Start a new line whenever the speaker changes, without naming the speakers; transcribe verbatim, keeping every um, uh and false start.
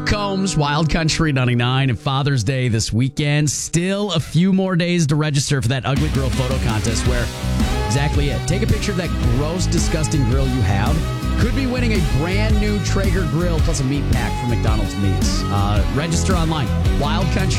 Combs, Wild Country ninety-nine, and Father's Day this weekend. Still a few more days to register for that Ugly Grill photo contest where exactly it. Take a picture of that gross, disgusting grill you have. Could be winning a brand new Traeger grill plus a meat pack from McDonald's Meats. Uh, register online. Wild Country.